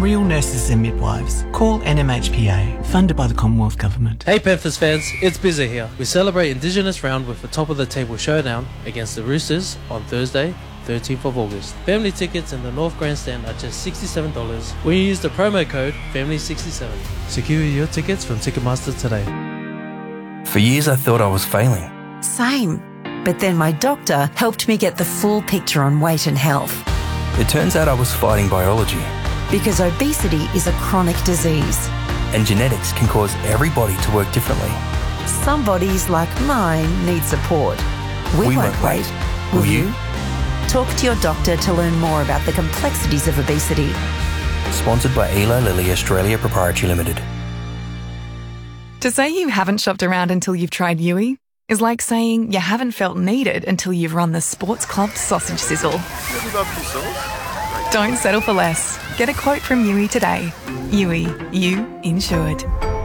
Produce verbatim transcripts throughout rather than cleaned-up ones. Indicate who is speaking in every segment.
Speaker 1: from real nurses and midwives. Call N M H P A, funded by the Commonwealth Government.
Speaker 2: Hey Panthers fans, it's Bizza here. We celebrate Indigenous Round with a top-of-the-table showdown against the Roosters on Thursday, thirteenth of August. Family tickets in the North Grandstand are just sixty-seven dollars when you use the promo code family sixty-seven. Secure your tickets from Ticketmaster today.
Speaker 3: For years I thought I was failing.
Speaker 4: Same. But then my doctor helped me get the full picture on weight and health.
Speaker 3: It turns out I was fighting biology.
Speaker 4: Because obesity is a chronic disease.
Speaker 3: And genetics can cause every body to work differently.
Speaker 4: Some bodies, like mine, need support. We,
Speaker 3: We
Speaker 4: won't
Speaker 3: won't
Speaker 4: wait.
Speaker 3: wait.
Speaker 4: Will
Speaker 3: Will
Speaker 4: you?
Speaker 3: you?
Speaker 4: Talk to your doctor to learn more about the complexities of obesity.
Speaker 3: Sponsored by Eli Lilly Australia Proprietary Limited.
Speaker 5: To say you haven't shopped around until you've tried Yui is like saying you haven't felt needed until you've run the Sports Club sausage sizzle. Don't settle for less. Get a quote from Yui today. Yui, you insured.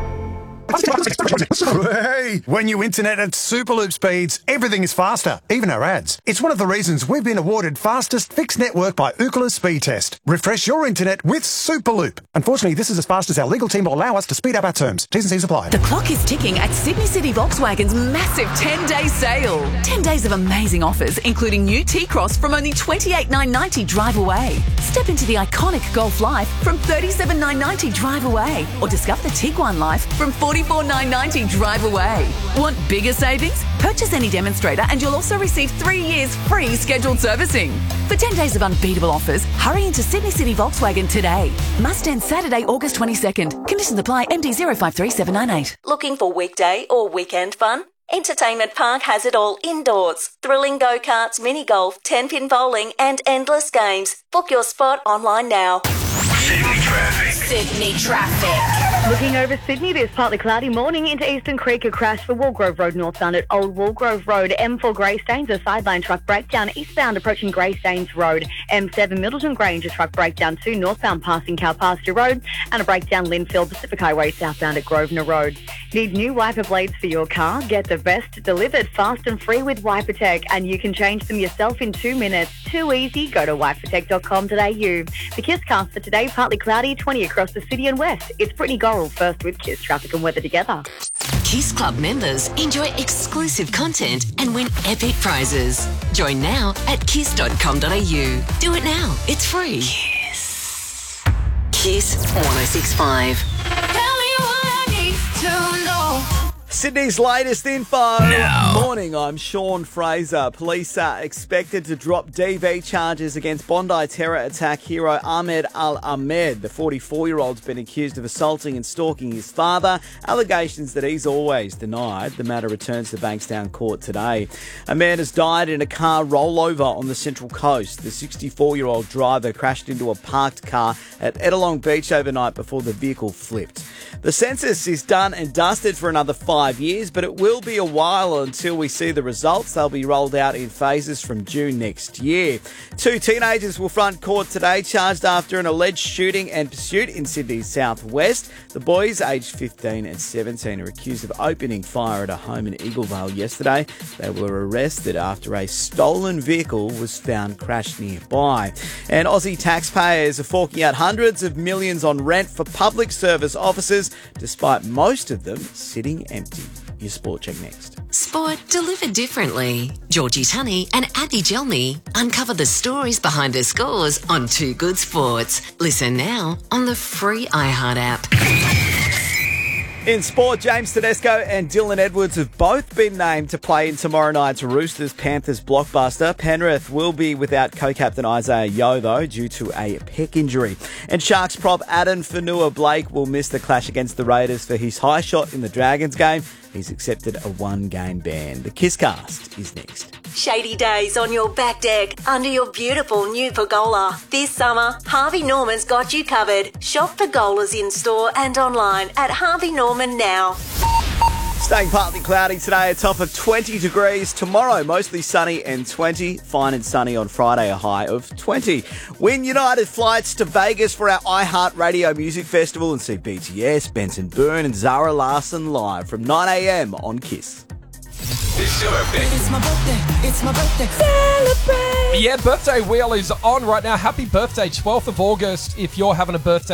Speaker 6: Hey, when you internet at Superloop speeds, everything is faster, even our ads. It's one of the reasons we've been awarded fastest fixed network by Ookla Speed Test. Refresh your internet with Superloop. Unfortunately, this is as fast as our legal team will allow us to speed up our terms. T's and C's apply.
Speaker 7: The clock is ticking at Sydney City Volkswagen's massive ten-day sale. ten days of amazing offers, including new T-Cross from only twenty-eight thousand nine hundred ninety drive away. Step into the iconic Golf Life from thirty-seven thousand nine hundred ninety drive away. Or discover the Tiguan Life from forty-four thousand nine hundred ninety drive away. Want bigger savings? Purchase any demonstrator and you'll also receive three years free scheduled servicing. For ten days of unbeatable offers, hurry into Sydney City Volkswagen today. Must end Saturday, August twenty-second. Conditions apply. M D zero five three seven nine eight.
Speaker 8: Looking for weekday or weekend fun? Entertainment Park has it all indoors. Thrilling go-karts, mini-golf, ten-pin bowling and endless games. Book your spot online now.
Speaker 9: Sydney traffic.
Speaker 8: Sydney traffic.
Speaker 10: Looking over Sydney, this partly cloudy morning into Eastern Creek, a crash for Woolgrove Road northbound at Old Woolgrove Road. M four Greystanes, a sideline truck breakdown eastbound approaching Greystanes Road. M seven Middleton Grange, a truck breakdown too northbound passing Cowpasture Road. And a breakdown Linfield Pacific Highway southbound at Grosvenor Road. Need new wiper blades for your car? Get the best delivered fast and free with WiperTech, and you can change them yourself in two minutes. Too easy. Go to wipertech dot com dot a u. The KISScast for today, partly cloudy, twenty across the city and west. It's Brittany Gorrell first with KISS traffic and weather together.
Speaker 11: KISS Club members enjoy exclusive content and win epic prizes. Join now at kiss dot com dot a u. Do it now. It's free. KISS. KISS one oh six point five.
Speaker 12: Tell me what I need to know.
Speaker 13: Sydney's latest info.
Speaker 12: Now.
Speaker 13: Morning, I'm Sean Fraser. Police are expected to drop D V charges against Bondi terror attack hero Ahmed Al-Ahmed. The forty-four-year-old's been accused of assaulting and stalking his father, allegations that he's always denied. The matter returns to Bankstown Court today. A man has died in a car rollover on the Central Coast. The sixty-four-year-old driver crashed into a parked car at Ettalong Beach overnight before the vehicle flipped. The census is done and dusted for another five years, but it will be a while until we see the results. They'll be rolled out in phases from June next year. Two teenagers will front court today, charged after an alleged shooting and pursuit in Sydney's southwest. The boys, aged fifteen and seventeen, are accused of opening fire at a home in Eaglevale yesterday. They were arrested after a stolen vehicle was found crashed nearby. And Aussie taxpayers are forking out hundreds of millions on rent for public service offices, despite most of them sitting empty. Your Sport Check next.
Speaker 11: Sport delivered differently. Georgie Tunney and Abby Gelmy uncover the stories behind the scores on Two Good Sports. Listen now on the free iHeart app.
Speaker 13: In sport, James Tedesco and Dylan Edwards have both been named to play in tomorrow night's Roosters-Panthers blockbuster. Penrith will be without co-captain Isaiah Yeo, though, due to a pec injury. And Sharks prop Adam Fanua-Blake will miss the clash against the Raiders for his high shot in the Dragons game. He's accepted a one-game ban. The KISScast is next.
Speaker 8: Shady days on your back deck under your beautiful new pergola. This summer, Harvey Norman's got you covered. Shop pergolas in store and online at Harvey Norman now.
Speaker 13: Staying partly cloudy today, a top of twenty degrees. Tomorrow, mostly sunny and twenty. Fine and sunny on Friday, a high of twenty. Win United flights to Vegas for our iHeartRadio Music Festival and see B T S, Benson Bourne and Zara Larsson live from nine a.m. on KISS.
Speaker 9: It's your birthday.
Speaker 12: It's my birthday. It's my birthday. Celebrate.
Speaker 14: Yeah, birthday wheel is on right now. Happy birthday, twelfth of August. If you're having a birthday